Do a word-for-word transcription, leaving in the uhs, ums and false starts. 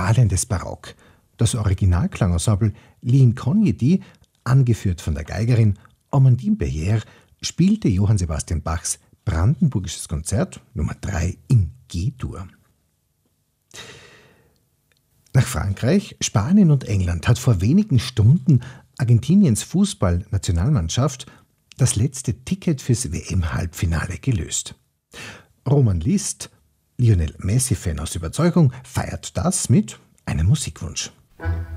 strahlendes Barock. Das Originalklangensemble Ligne-Cognidy, angeführt von der Geigerin Amandine Berrière, spielte Johann Sebastian Bachs Brandenburgisches Konzert Nummer drei in G-Dur. Nach Frankreich, Spanien und England hat vor wenigen Stunden Argentiniens Fußballnationalmannschaft das letzte Ticket fürs W M-Halbfinale gelöst. Roman Liszt, Lionel Messi-Fan aus Überzeugung, feiert das mit einem Musikwunsch.